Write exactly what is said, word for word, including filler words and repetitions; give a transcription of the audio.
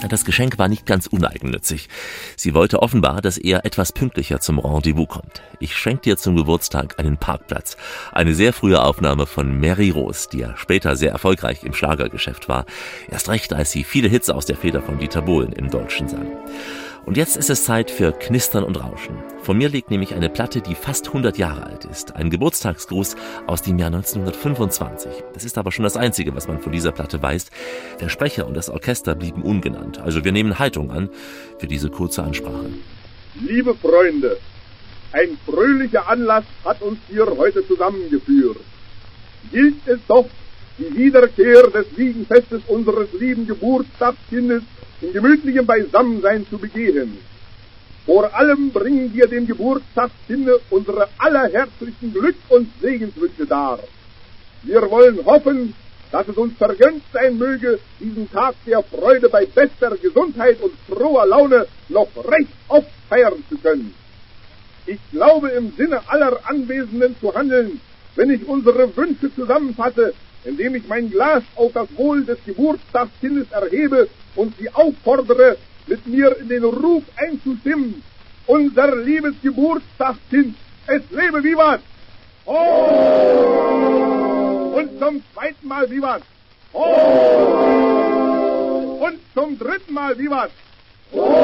Das Geschenk war nicht ganz uneigennützig. Sie wollte offenbar, dass er etwas pünktlicher zum Rendezvous kommt. Ich schenke dir zum Geburtstag einen Parkplatz. Eine sehr frühe Aufnahme von Mary Rose, die ja später sehr erfolgreich im Schlagergeschäft war. Erst recht, als sie viele Hits aus der Feder von Dieter Bohlen im Deutschen sang. Und jetzt ist es Zeit für Knistern und Rauschen. Von mir liegt nämlich eine Platte, die fast hundert Jahre alt ist. Ein Geburtstagsgruß aus dem Jahr neunzehnhundertfünfundzwanzig. Das ist aber schon das Einzige, was man von dieser Platte weiß. Der Sprecher und das Orchester blieben ungenannt. Also wir nehmen Haltung an für diese kurze Ansprache. Liebe Freunde, ein fröhlicher Anlass hat uns hier heute zusammengeführt. Gilt es doch, die Wiederkehr des Wiegenfestes unseres lieben Geburtstagskindes in gemütlichem Beisammensein zu begehen. Vor allem bringen wir dem Geburtstagskinde unsere allerherzlichsten Glück- und Segenswünsche dar. Wir wollen hoffen, dass es uns vergönnt sein möge, diesen Tag der Freude bei bester Gesundheit und froher Laune noch recht oft feiern zu können. Ich glaube, im Sinne aller Anwesenden zu handeln, wenn ich unsere Wünsche zusammenfasse, indem ich mein Glas auf das Wohl des Geburtstagskindes erhebe und sie auffordere, mit mir in den Ruf einzustimmen. Unser liebes Geburtstagskind, es lebe Vivat! Oh! Und zum zweiten Mal Vivat! Oh! Und zum dritten Mal Vivat! Oh!